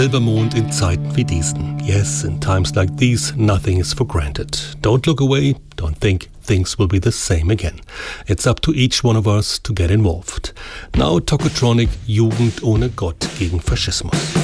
Silbermond in Zeiten wie diesen. Yes, in times like these, nothing is for granted. Don't look away, don't think things will be the same again. It's up to each one of us to get involved. Now Tokotronic, Jugend ohne Gott gegen Faschismus.